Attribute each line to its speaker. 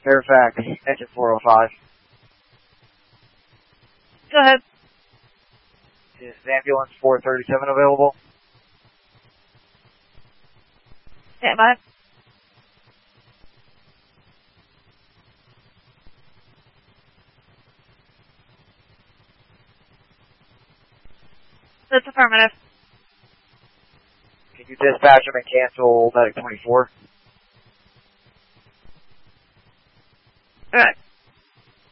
Speaker 1: Fairfax, engine 405.
Speaker 2: Go ahead.
Speaker 1: Is ambulance 437 available?
Speaker 2: Stand by. That's affirmative.
Speaker 1: Can you dispatch them and cancel medic 24?
Speaker 2: Alright.